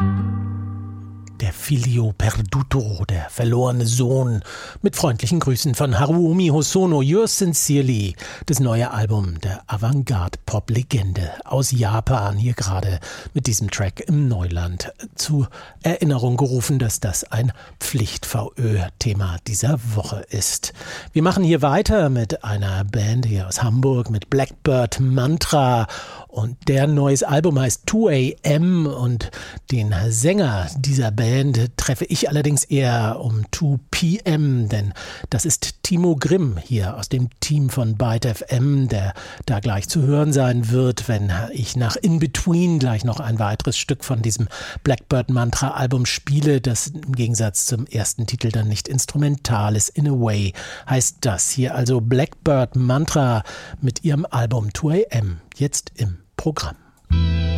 Der Figlio Perduto, der verlorene Sohn. Mit freundlichen Grüßen von Haruomi Hosono, Yours Sincerely. Das neue Album der Avantgarde-Pop-Legende aus Japan. Hier gerade mit diesem Track im Neuland zur Erinnerung gerufen, dass das ein Pflicht-VÖ-Thema dieser Woche ist. Wir machen hier weiter mit einer Band hier aus Hamburg, mit Blackbird Mantra. Und deren neues Album heißt 2 AM und den Sänger dieser Band treffe ich allerdings eher um 2 PM, denn das ist Timo Grimm hier aus dem Team von Byte FM, der da gleich zu hören sein wird, wenn ich nach In Between gleich noch ein weiteres Stück von diesem Blackbird Mantra Album spiele, das im Gegensatz zum ersten Titel dann nicht instrumental ist. In a Way heißt das hier also Blackbird Mantra mit ihrem Album 2 AM, jetzt im Programm.